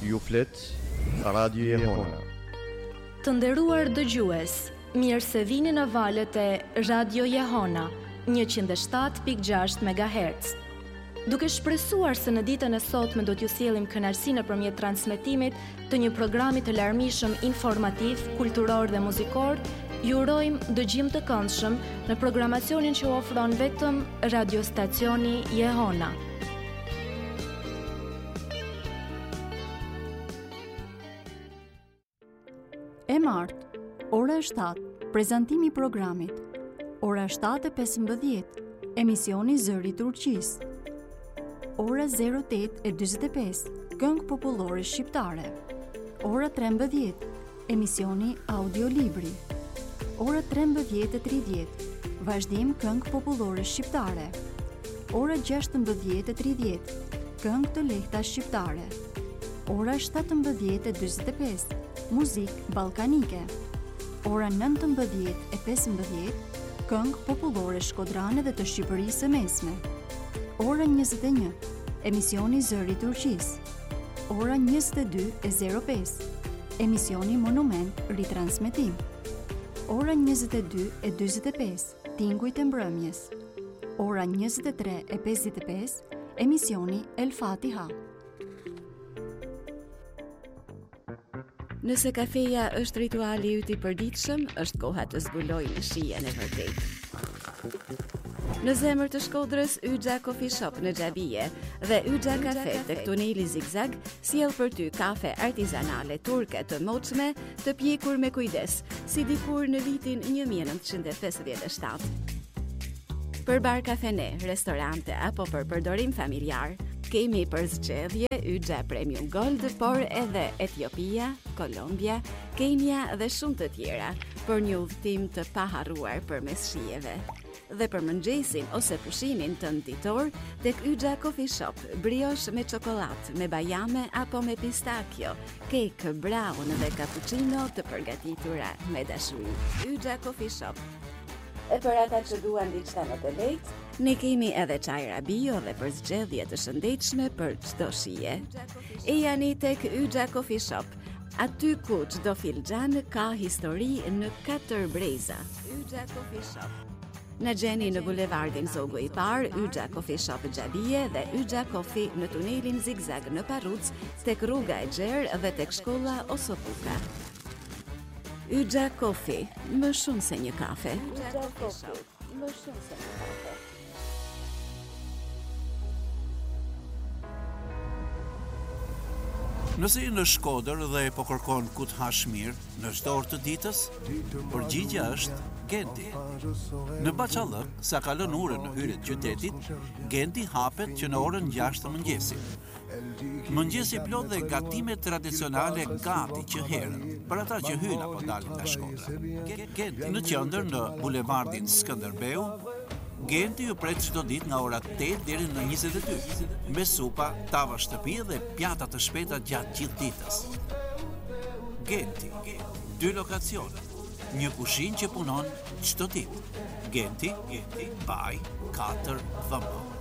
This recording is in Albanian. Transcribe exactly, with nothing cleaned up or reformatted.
Ju flet Radio Jehona. Të nderuar dëgjues, mirë se vini në valët e Radio Jehona, njëqind e shtatë pikë gjashtë megahertz. Duke shpresuar se në ditën e sotme do t'ju sjellim kënaqësi nëpërmjet transmetimit të një programi të larmishëm informativ, kulturor dhe muzikor, ju urojmë dëgjim të këndshëm në programacionin që ofron vetëm radiostacioni Jehona. E martë, ora shtatë, prezantimi i programit. Ora shtatë e pesëmbëdhjetë, emisioni Zëri i Turqisë. Ora zero tetë e dyzet e pesë, këngë popullore shqiptare. Ora trembëdhjetë, emisioni Audiolibri. Ora trembëdhjetë e tridhjetë, vazhdim këngë popullore shqiptare. Ora gjashtëmbëdhjetë e tridhjetë, këngë të lehta shqiptare. Ora shtatëmbëdhjetë e dyzet e pesë, muzikë ballkanike. Ora nëntëmbëdhjetë e pesëmbëdhjetë, këngë popullore shkodrane dhe të Shqipërisë së Mesme. Ora njëzet e një, emisioni Zëri i Turqisë. Ora njëzet e dy e zero pesë, emisioni Monument ritransmetim. Ora njëzet e dy e dyzet e pesë, Tingujt e mbrëmjes. Ora njëzet e tre e pesëdhjetë e pesë, emisioni El Fatiha. Nëse kafeja është rituali yt i përditshëm, është koha të zbulojmë shijen e vërtetë. Në zemër të Shkodrës, Yxha Coffee Shop në Xhabije dhe Yxha Cafe tek tuneli Zigzag sjell për ty kafe artizanale turke të moçme, të pjekur me kujdes, si dikur në vitin një mijë e nëntëqind e pesëdhjetë e shtatë. Për bar kafene, restorante apo për përdorim familjar, kemi për zgjedhje Yxha Premium Gold, por edhe Etiopia, Kolombia, Kenia dhe shumë të tjera për një udhëtim të paharruar përmes shijeve. Dhe për mëngjesin ose pushimin tënd ditor, tek Yxha Coffee Shop, brioche me çokollatë, me bajame apo me pistakjo, kek, brown dhe cappuccino të përgatitura me dashuri. Yxha Coffee Shop. E për ata që duan diçka më të lehtë, ne kemi edhe çajra bio dhe për zgjedhje të shëndetshme për çdo shije. E jani tek Yxha Coffee Shop, aty ku çdo filxhan ka histori në katër breza. Yxha Coffee Shop. Në gjeni në bulevardin Zogu i Parë, Yxha Coffee Shop Xhabije dhe Yxha Coffee në tunelin Zigzag në Parruc, tek rruga e Gjerë dhe tek shkolla Osopuka. Yxha Coffee, më shumë se një kafe. Yxha Coffee, më shumë se një kafe. Nëse je në Shkodër dhe po kërkon ku të hash mirë në çdo orë të ditës, përgjigjja është Genti. Në Bachallëk, sa kalon orën në hyrje të qytetit, Genti hapet që në orën gjashtë të mëngjesit. Mëngjesi plot dhe gatime tradicionale gati që herën, për ata që hyn apo dalin nga Shkodra. Genti në qendër në bulevardin Skënderbeu, Genti ju pret çdo ditë nga ora tetë deri në njëzet e dy, me supa, tava shtëpi dhe pjata të shpejta gjatë gjithë ditës. Genti, dy lokacione, një kushinë që punon çdo ditë. Genti, Genti, Baj, katër V M.